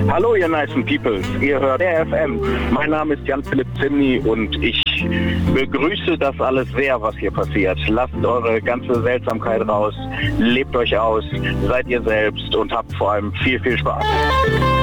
Hallo ihr nicen Peoples, ihr hört RFM. Mein Name ist Jan-Philipp Zimny und ich begrüße das alles sehr, was hier passiert. Lasst eure ganze Seltsamkeit raus, lebt euch aus, seid ihr selbst und habt vor allem viel, viel Spaß.